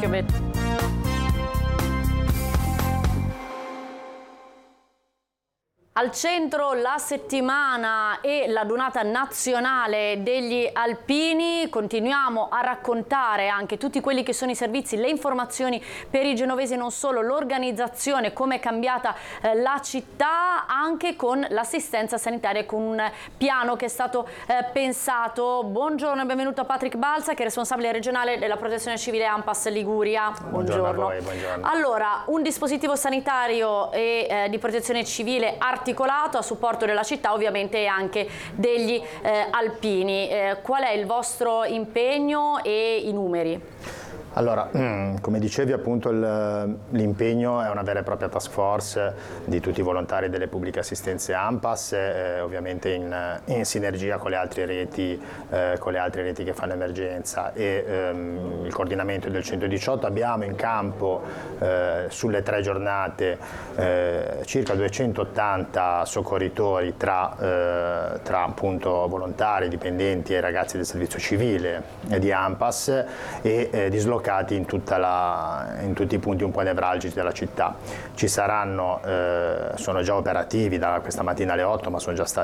Piovetti. Al centro la settimana e l'adunata nazionale degli alpini. Continuiamo a raccontare anche tutti quelli che sono i servizi, le informazioni per i genovesi, non solo, l'organizzazione, come è cambiata la città, anche con l'assistenza sanitaria, con un piano che è stato pensato. Buongiorno e benvenuto a Patrick Balza, che è responsabile regionale della Protezione Civile ANPAS Liguria. Buongiorno a voi, buongiorno. Allora, un dispositivo sanitario e di protezione civile articolato a supporto della città, ovviamente, e anche degli alpini. Qual è il vostro impegno e i numeri? Allora, come dicevi, appunto l'impegno è una vera e propria task force di tutti i volontari delle pubbliche assistenze ANPAS, ovviamente in sinergia con le altre reti che fanno emergenza, e il coordinamento del 118. Abbiamo in campo sulle 3 giornate circa 280 soccorritori tra appunto volontari, dipendenti e ragazzi del servizio civile di ANPAS, e dislocati in tutti i punti un po' nevralgici della città. Ci saranno, sono già operativi da questa mattina alle 8, ma sono già stati